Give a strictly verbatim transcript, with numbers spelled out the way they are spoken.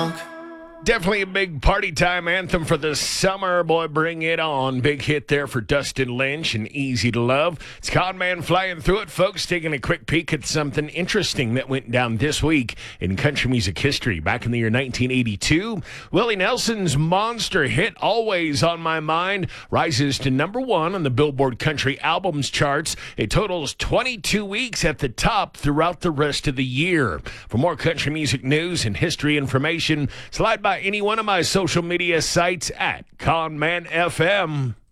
talk. Definitely a big party time anthem for the summer. Boy, bring it on. Big hit there for Dustin Lynch and Easy to Love. It's Con Man flying through it, folks, taking a quick peek at something interesting that went down this week in country music history. Back in the year nineteen eighty-two, Willie Nelson's monster hit, Always on My Mind, rises to number one on the Billboard Country Albums charts. It totals twenty-two weeks at the top throughout the rest of the year. For more country music news and history information, slide by any one of my social media sites at Con Man F M.